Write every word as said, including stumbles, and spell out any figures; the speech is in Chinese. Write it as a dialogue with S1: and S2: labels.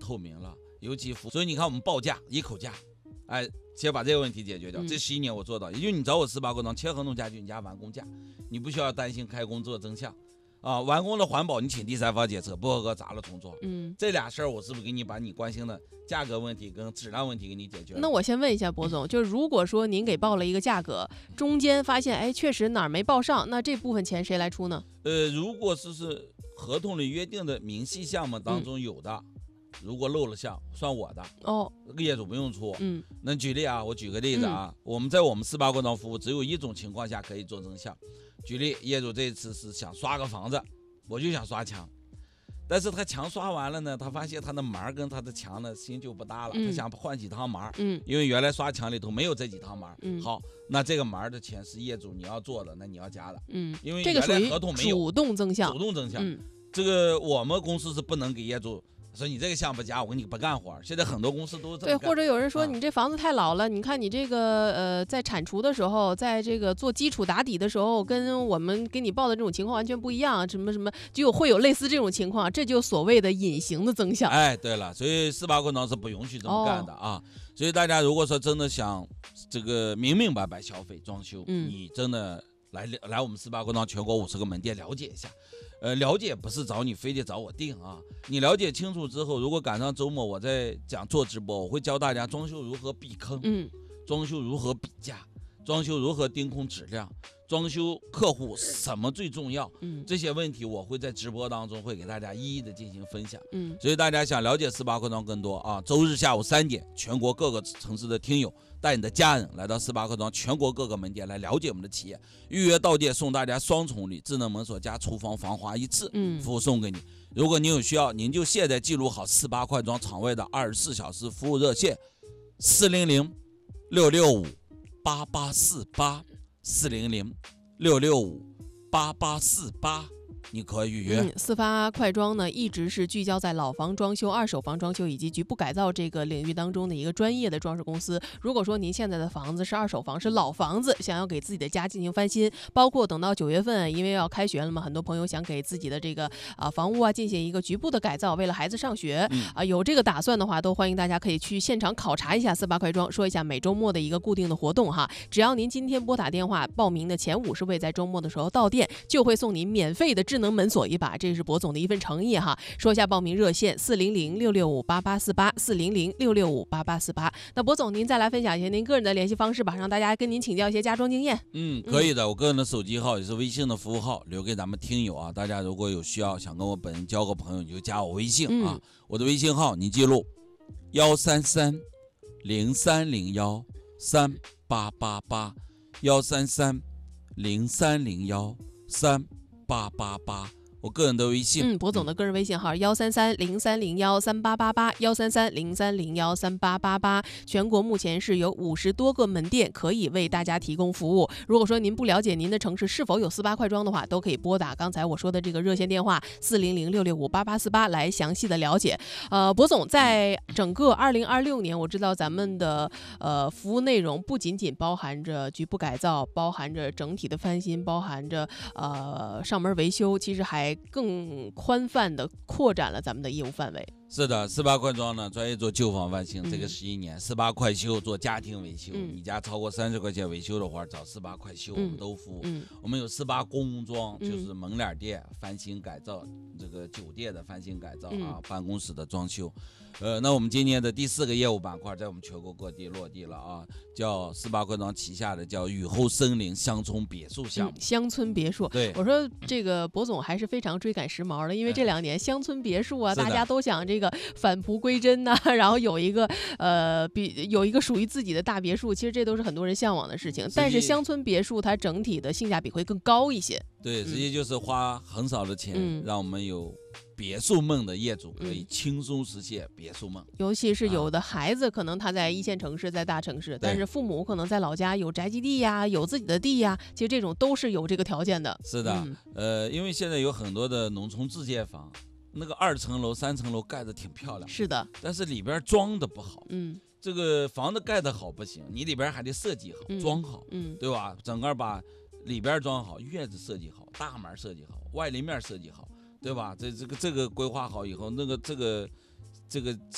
S1: 透明了，尤其服，所以你看我们报价一口价，哎，先把这个问题解决掉。嗯、这十一年我做到，也就是你找我四八过庄签合同家具，你加完工价，你不需要担心开工做增项。啊，完工的环保你请第三方检测，不合格砸了重做。嗯，这俩事儿我是不是给你把你关心的价格问题跟质量问题给你解决了？
S2: 那我先问一下博总，就是如果说您给报了一个价格，中间发现哎确实哪儿没报上，那这部分钱谁来出呢？
S1: 呃，如果是是合同里约定的明细项目当中有的，嗯、如果漏了项算我的哦，业主不用出。嗯，那举例啊，我举个例子啊，嗯、我们在我们四八过庄服务只有一种情况下可以做增项。举例，业主这次是想刷个房子，我就想刷墙，但是他墙刷完了呢，他发现他的门跟他的墙呢新旧不搭了，嗯、他想换几趟门，嗯，因为原来刷墙里头没有这几趟门，嗯，好，那这个门的钱是业主你要做的，那你要加的，
S2: 嗯，
S1: 因为原来合同没有，
S2: 主动增项，
S1: 主动增项，嗯，这个我们公司是不能给业主说你这个项不加，我给你不干活。现在很多公司都是这么干。
S2: 对，或者有人说你这房子太老了，啊、你看你这个呃，在铲除的时候，在这个做基础打底的时候，跟我们给你报的这种情况完全不一样，什么什么就有会有类似这种情况，这就所谓的隐形的增项。
S1: 哎，对了，所以四八过庄是不允许这么干的啊。哦、所以大家如果说真的想这个明明白白消费装修，嗯、你真的来来我们四八过庄全国五十个门店了解一下。呃，了解不是找你非得找我定啊，你了解清楚之后，如果赶上周末我在讲做直播，我会教大家装修如何避坑，嗯，装修如何比价，装修如何盯控质量，装修客户什么最重要，嗯，这些问题我会在直播当中会给大家一一的进行分享，嗯，所以大家想了解四八过庄更多啊，周日下午三点，全国各个城市的听友带你的家人来到四八过庄全国各个门店来了解我们的企业，预约到店送大家双重礼，智能门锁加厨房防滑一次，嗯，服务送给你。如果您有需要，您就现在记录好四八快庄场外的二十四小时服务热线：四零零六六五八八四八，四零零六六五八八四八。你可以预约。
S2: 嗯，四八快装呢，一直是聚焦在老房装修、二手房装修以及局部改造这个领域当中的一个专业的装饰公司。如果说您现在的房子是二手房，是老房子，想要给自己的家进行翻新，包括等到九月份，因为要开学了嘛，很多朋友想给自己的这个啊房屋啊进行一个局部的改造，为了孩子上学、嗯、啊有这个打算的话，都欢迎大家可以去现场考察一下四八快装，说一下每周末的一个固定的活动哈。只要您今天拨打电话报名的前五十位在周末的时候到店，就会送您免费的智能门锁一把，这是博总的一份诚意哈。说一下报名热线：四零零六六五八八四八，四零零六六五八八四八。那博总，您再来分享一下您个人的联系方式吧，让大家跟您请教一些家装经验。
S1: 嗯，可以的，嗯、我个人的手机号也是微信的服务号，留给咱们听友啊。大家如果有需要想跟我本人交个朋友，你就加我微信、嗯、啊。我的微信号你记录：幺三三零三零幺三八八八，幺三三零三零幺三八八八。我个人的微信，
S2: 嗯，博总的个人微信号幺三三零三零幺三八八八，幺三三零三零幺三八八八。全国目前是有五十多个门店可以为大家提供服务。如果说您不了解您的城市是否有四八快装的话，都可以拨打刚才我说的这个热线电话四零零六六五八八四八来详细的了解。呃，博总在整个二零二六年，我知道咱们的呃服务内容不仅仅包含着局部改造，包含着整体的翻新，包含着呃上门维修，其实还更宽泛的扩展了咱们的业务范围。
S1: 是的，四八快装呢，专业做旧房翻新，这个十一年，四八快修做家庭维修，嗯、你家超过三十块钱维修的话，找四八快修，嗯、我们都服务。嗯、我们有四八工装，就是门脸店翻新改造，这个酒店的翻新改造啊，嗯、办公室的装修。呃，那我们今年的第四个业务板块在我们全国各地落地了啊，叫四八快装旗下的叫雨后森林乡村别墅项目。
S2: 嗯、乡村别墅，
S1: 对，
S2: 我说这个博总还是非常追赶时髦的，因为这两年乡村别墅啊，大家都想这个返璞归真呐、啊，然后有一个呃比有一个属于自己的大别墅，其实这都是很多人向往的事情。但是乡村别墅它整体的性价比会更高一些。
S1: 对，直接就是花很少的钱，嗯、让我们有别墅梦的业主可以轻松实现别墅梦。
S2: 尤其是有的孩子可能他在一线城市，在大城市，啊、但是父母可能在老家有宅基地呀，有自己的地呀，其实这种都是有这个条件的。
S1: 是的，嗯、呃，因为现在有很多的农村自建房，那个二层楼、三层楼盖得挺漂亮，
S2: 是的，
S1: 但是里边装的不好。嗯，这个房子盖得好不行，你里边还得设计好、嗯、装好，嗯，对吧？整个把里边装好，院子设计好，大门设计好，外立面设计好，对吧？这这个这个规划好以后，那个这个这个